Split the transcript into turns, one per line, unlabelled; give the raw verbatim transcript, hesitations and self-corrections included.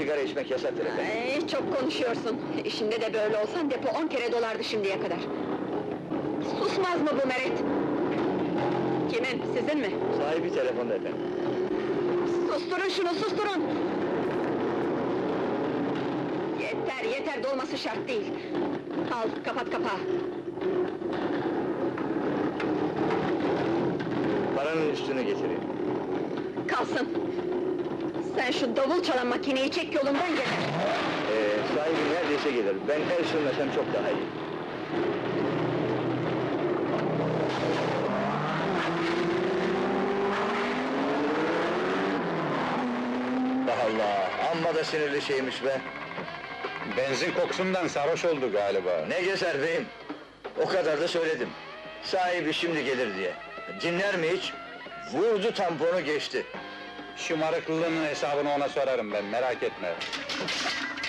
sigara içmek yasaktır efendim.
Ay, çok konuşuyorsun. İşinde de böyle olsan depo on kere dolardı şimdiye kadar. Susmaz mı bu meret? Kimin, sizin mi?
Sahibi telefonda efendim.
Susturun şunu, susturun! Yeter, yeter, dolması şart değil. Al, kapat kapağı.
Paranın üstünü getireyim.
Kalsın! Sen şu davul çalan makineyi çek yolundan getir.
Ee, sahibi neredeyse gelir. Ben el sürmesem çok daha iyi. Allah Allah! Amma da sinirli şeymiş be!
Benzin kokusundan sarhoş oldu galiba.
Ne gezer beyim? O kadar da söyledim. Sahibi şimdi gelir diye. Dinler mi hiç? Vurdu tamponu geçti.
Şımarıklığının hesabını ona sorarım ben, merak etme.